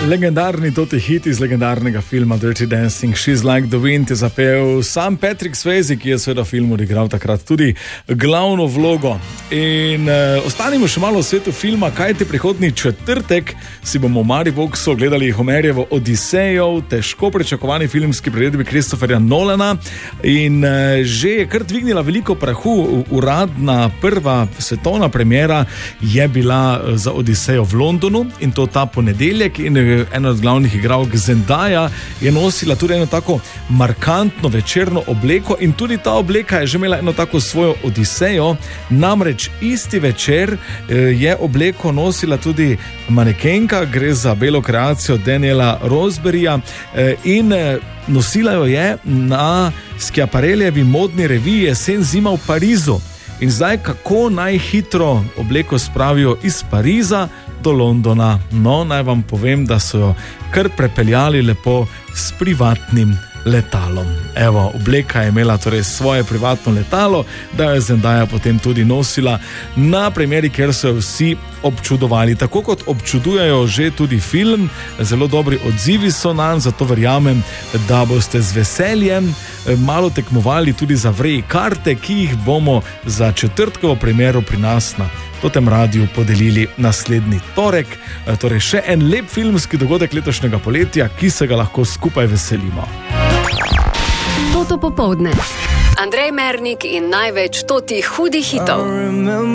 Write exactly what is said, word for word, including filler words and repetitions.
Legendarni toti hit iz legendarnega filma Dirty Dancing, She's Like the Wind je zapel sam Patrick Swayze, ki je seveda v filmu odigral takrat tudi glavno vlogo. In uh, ostanimo še malo v svetu filma, kajti prihodnji četrtek si bomo v Mariboxu gledali Homerjevo Odisejo, težko pričakovani filmski priredbi Christopherja Nolana. In uh, že je kar dvignila veliko prahu. Uradna prva svetovna premiera je bila za Odisejo v Londonu in to ta ponedeljek. In ena od glavnih igralk Zendaya je nosila tudi eno tako markantno večerno obleko in tudi ta obleka je že imela eno tako svojo Odisejo. Namreč isti večer je obleko nosila tudi manekenka, gre za belo kreacijo Daniela Roseberryja in nosila jo je na Schiaparellijevi modni reviji Jesen zima v Parizu. In zdaj, kako najhitro obleko spravijo iz Pariza do Londona? No, naj vam povem, da so jo kar prepeljali lepo s privatnim letalom. Evo, obleka je imela torej svoje privatno letalo, da je Zendaya potem tudi nosila na premieri, kjer so jo vsi občudovali. Tako kot občudujejo že tudi film, zelo dobri odzivi so nanj, zato verjamem, da boste z veseljem malo tekmovali tudi za vreji karte, ki jih bomo za četrtkovo premiero pri nas na Totem Radiu podelili naslednji torek. Torej še en lep filmski dogodek letošnjega poletja, ki se ga lahko skupaj veselimo. Toto popoldne. Andrej Mernik in največ totih hudih hitov.